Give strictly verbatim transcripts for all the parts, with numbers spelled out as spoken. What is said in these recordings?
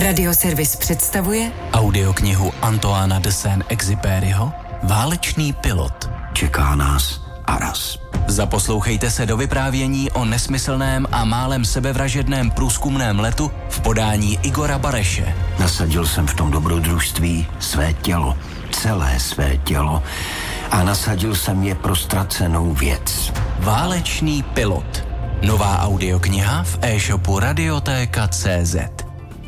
Radioservis představuje audioknihu Antoána de Saint-Exupéryho Válečný pilot. Čeká nás Aras. Zaposlouchejte se do vyprávění o nesmyslném a málem sebevražedném průzkumném letu v podání Igora Bareše. Nasadil jsem v tom dobrodružství své tělo, celé své tělo, a nasadil jsem je pro ztracenou věc. Válečný pilot. Nová audiokniha v e-shopu radiotéka tečka cé zet.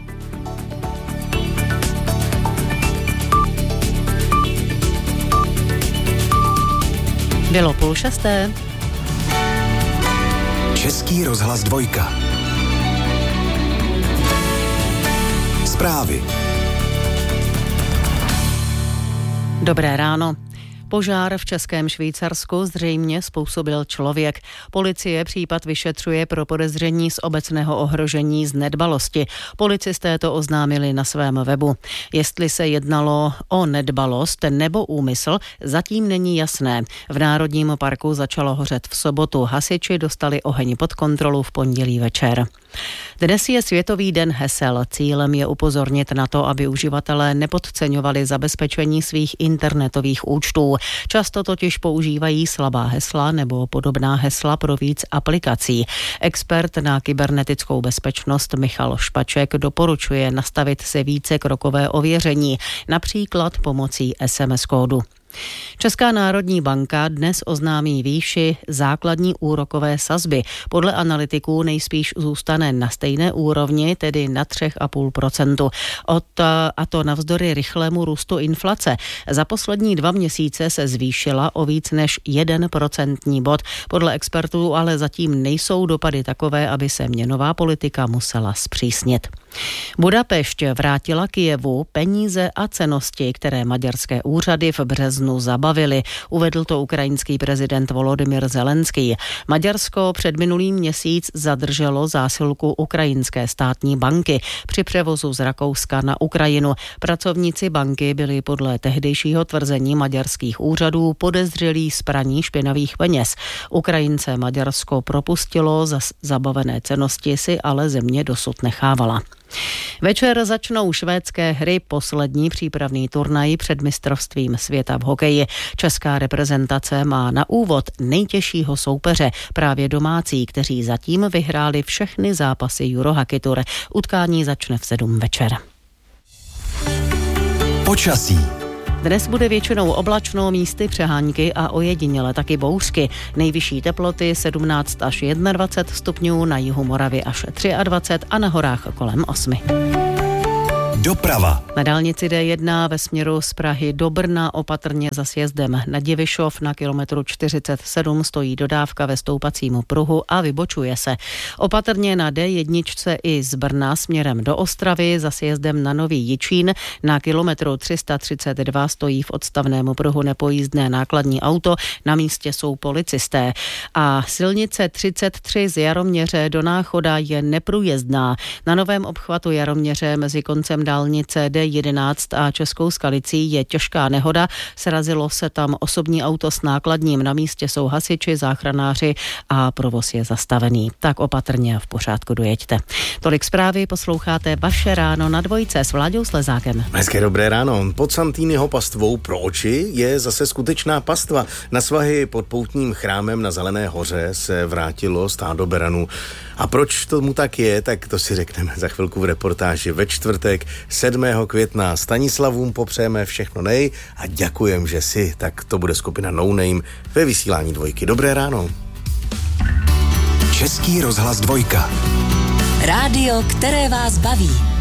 Bylo půl šesté. Český rozhlas dvojka. Zprávy. Dobré ráno. Požár v Českém Švýcarsku zřejmě způsobil člověk. Policie případ vyšetřuje pro podezření z obecného ohrožení z nedbalosti. Policisté to oznámili na svém webu. Jestli se jednalo o nedbalost nebo úmysl, zatím není jasné. V Národním parku začalo hořet v sobotu. Hasiči dostali oheň pod kontrolu v pondělí večer. Dnes je Světový den hesel. Cílem je upozornit na to, aby uživatelé nepodceňovali zabezpečení svých internetových účtů. Často totiž používají slabá hesla nebo podobná hesla pro víc aplikací. Expert na kybernetickou bezpečnost Michal Špaček doporučuje nastavit si vícekrokové ověření, například pomocí es em es kódu. Česká národní banka dnes oznámí výši základní úrokové sazby. Podle analytiků nejspíš zůstane na stejné úrovni, tedy na tři celá pět procenta. Od, a to navzdory rychlému růstu inflace. Za poslední dva měsíce se zvýšila o víc než jeden procentní bod. Podle expertů ale zatím nejsou dopady takové, aby se měnová politika musela zpřísnit. Budapešť vrátila Kyjevu peníze a cennosti, které maďarské úřady v březnu zabavily. Uvedl to ukrajinský prezident Volodymyr Zelenský. Maďarsko před minulý měsíc zadrželo zásilku ukrajinské státní banky při převozu z Rakouska na Ukrajinu. Pracovníci banky byli podle tehdejšího tvrzení maďarských úřadů podezřelí z praní špinavých peněz. Ukrajince Maďarsko propustilo, za zabavené cennosti si ale země dosud nechávala. Večer začnou švédské hry, poslední přípravný turnaj před mistrovstvím světa v hokeji. Česká reprezentace má na úvod nejtěžšího soupeře, právě domácí, kteří zatím vyhráli všechny zápasy Eurohockey Tour. Utkání začne v sedm večer. Počasí. Dnes bude většinou oblačno, místy přehánky a ojediněle taky bouřky. Nejvyšší teploty sedmnáct až dvacet jedna stupňů, na jihu Moravy až dvacet tři a na horách kolem osmi. Doprava. Na dálnici dé jedna ve směru z Prahy do Brna opatrně za sjezdem na Divišov na kilometru čtyřicet sedm stojí dodávka ve stoupacímu pruhu a vybočuje se. Opatrně na dé jedna i z Brna směrem do Ostravy za sjezdem na Nový Jičín na kilometru tři sta třicet dva stojí v odstavném pruhu nepojízdné nákladní auto, na místě jsou policisté. A silnice třicet tři z Jaroměře do Náchoda je neprůjezdná. Na novém obchvatu Jaroměře mezi koncem dálnice dé jedenáct a Českou Skalicí je těžká nehoda. Srazilo se tam osobní auto s nákladním. Na místě jsou hasiči, záchranáři a provoz je zastavený. Tak opatrně a v pořádku dojeďte. Tolik zprávy, posloucháte Vaše ráno na dvojce s Vláďou Slezákem. Hezké dobré ráno. Pod Santýnyho pastvou pro oči je zase skutečná pastva. Na svahy pod poutním chrámem na Zelené hoře se vrátilo stádo beranů. A proč tomu tak je, tak to si řekneme za chvilku v reportáži. Ve čtvrtek sedmého května Stanislavům popřejeme všechno nej a děkujem, že si. Tak to bude skupina No Name ve vysílání dvojky. Dobré ráno. Český rozhlas dvojka. Rádio, které vás baví.